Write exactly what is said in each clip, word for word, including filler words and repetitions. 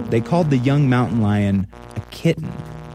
they called the young mountain lion a kitten.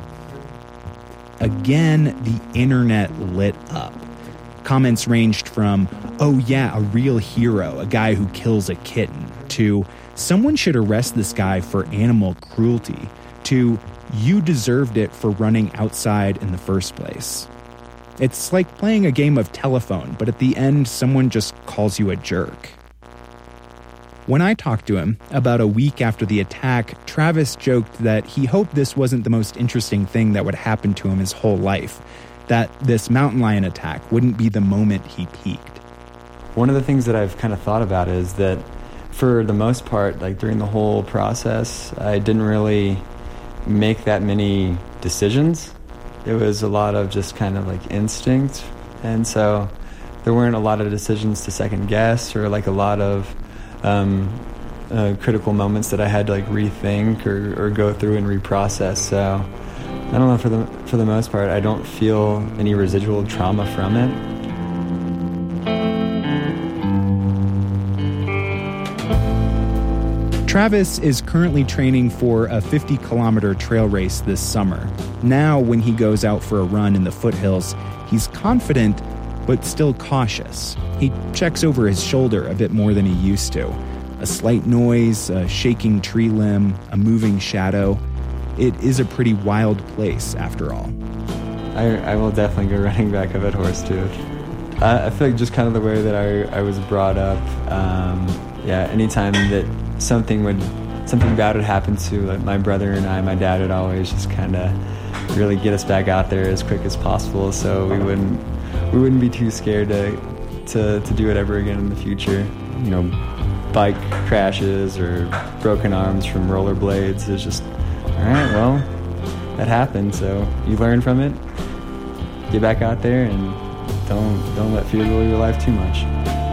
Again, the internet lit up. Comments ranged from, oh yeah, a real hero, a guy who kills a kitten, to someone should arrest this guy for animal cruelty, to you deserved it for running outside in the first place. It's like playing a game of telephone, but at the end, someone just calls you a jerk. When I talked to him about a week after the attack, Travis joked that he hoped this wasn't the most interesting thing that would happen to him his whole life, that this mountain lion attack wouldn't be the moment he peaked. One of the things that I've kind of thought about is that for the most part, like during the whole process, I didn't really make that many decisions. It was a lot of just kind of like instinct. And so there weren't a lot of decisions to second guess or like a lot of um, uh, critical moments that I had to like rethink or, or go through and reprocess. So I don't know, for the, for the most part, I don't feel any residual trauma from it. Travis is currently training for a fifty kilometer trail race this summer. Now, when he goes out for a run in the foothills, he's confident, but still cautious. He checks over his shoulder a bit more than he used to. A slight noise, a shaking tree limb, a moving shadow. It is a pretty wild place, after all. I, I will definitely go running back up at Horsetooth. I, I feel like just kind of the way that I, I was brought up, um, yeah, anytime that something would something bad would happen to like my brother and I, my dad would always just kind of really get us back out there as quick as possible, so we wouldn't we wouldn't be too scared to to to do it ever again in the future. You know, bike crashes or broken arms from rollerblades. It's just, all right, well, that happened, so you learn from it, get back out there, and don't don't let fear rule your life too much.